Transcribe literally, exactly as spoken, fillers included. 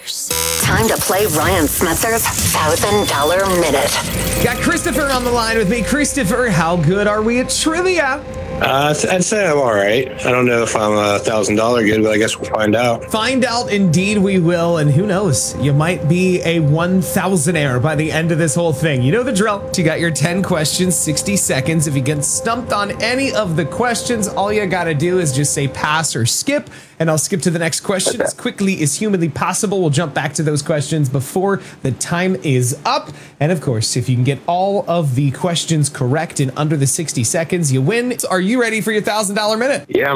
Time to play Ryan Smetzer's Thousand Dollar Minute. Got Christopher on the line with me. Christopher, how good are we at trivia? Uh, I'd say I'm all right. I don't know if I'm a thousand dollar good, but I guess we'll find out. Find out, indeed we will, and who knows, you might be a one thousandaire by the end of this whole thing. You know the drill. You got your ten questions, sixty seconds. If you get stumped on any of the questions, all you gotta do is just say pass or skip, and I'll skip to the next question Okay. as quickly as humanly possible. We'll jump back to those questions before the time is up. And of course, if you can get all of the questions correct in under the sixty seconds, you win. So are you ready for your thousand dollar minute? Yeah,